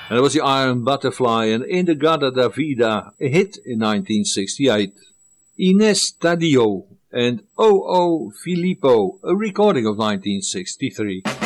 En dat was die Iron Butterfly en Indagata da Vida, a hit in 1968. Ines Taddeo and O.O. Filippo, a recording of 1963.